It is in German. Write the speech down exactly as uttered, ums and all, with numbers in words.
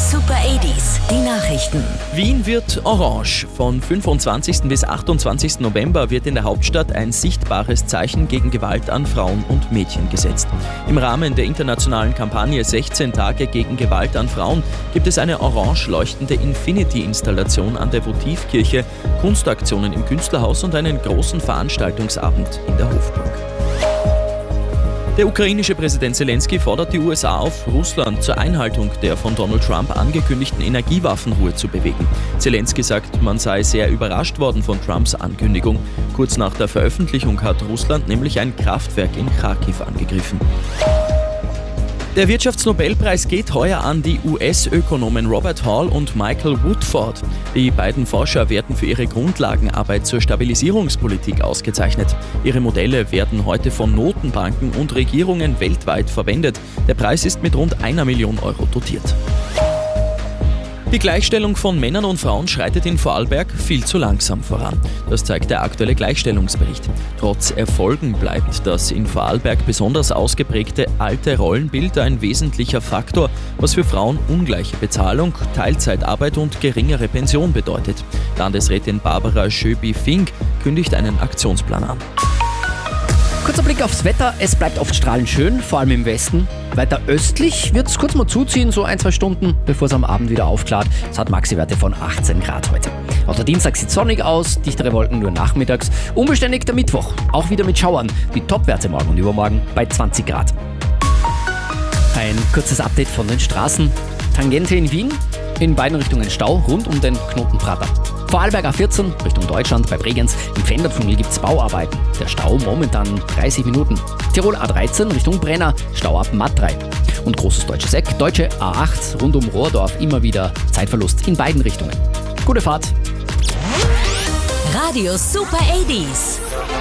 Super achtziger, die Nachrichten. Wien wird orange. Von fünfundzwanzigsten bis achtundzwanzigsten November wird in der Hauptstadt ein sichtbares Zeichen gegen Gewalt an Frauen und Mädchen gesetzt. Im Rahmen der internationalen Kampagne sechzehn Tage gegen Gewalt an Frauen gibt es eine orange leuchtende Infinity-Installation an der Votivkirche, Kunstaktionen im Künstlerhaus und einen großen Veranstaltungsabend in der Hofburg. Der ukrainische Präsident Zelensky fordert die U S A auf, Russland zur Einhaltung der von Donald Trump angekündigten Energiewaffenruhe zu bewegen. Zelensky sagt, man sei sehr überrascht worden von Trumps Ankündigung. Kurz nach der Veröffentlichung hat Russland nämlich ein Kraftwerk in Kharkiv angegriffen. Der Wirtschaftsnobelpreis geht heuer an die U S-Ökonomen Robert Hall und Michael Woodford. Die beiden Forscher werden für ihre Grundlagenarbeit zur Stabilisierungspolitik ausgezeichnet. Ihre Modelle werden heute von Notenbanken und Regierungen weltweit verwendet. Der Preis ist mit rund einer Million Euro dotiert. Die Gleichstellung von Männern und Frauen schreitet in Vorarlberg viel zu langsam voran. Das zeigt der aktuelle Gleichstellungsbericht. Trotz Erfolgen bleibt das in Vorarlberg besonders ausgeprägte alte Rollenbild ein wesentlicher Faktor, was für Frauen ungleiche Bezahlung, Teilzeitarbeit und geringere Pension bedeutet. Landesrätin Barbara Schöbi-Fink kündigt einen Aktionsplan an. Kurzer Blick aufs Wetter. Es bleibt oft strahlend schön, vor allem im Westen. Weiter östlich wird es kurz mal zuziehen, so ein, zwei Stunden, bevor es am Abend wieder aufklart. Es hat Maxi-Werte von achtzehn Grad heute. Auch der Dienstag sieht sonnig aus, dichtere Wolken nur nachmittags. Unbeständig der Mittwoch, auch wieder mit Schauern. Die Topwerte morgen und übermorgen bei zwanzig Grad. Ein kurzes Update von den Straßen. Tangente in Wien, in beiden Richtungen Stau rund um den Knoten Prater. Vorarlberg A vierzehn Richtung Deutschland bei Bregenz. Im Pfändertunnel gibt es Bauarbeiten. Der Stau momentan dreißig Minuten. Tirol A dreizehn Richtung Brenner. Stau ab Matt drei. Und großes deutsches Eck. Deutsche A acht rund um Rohrdorf. Immer wieder Zeitverlust in beiden Richtungen. Gute Fahrt. Radio Super achtziger.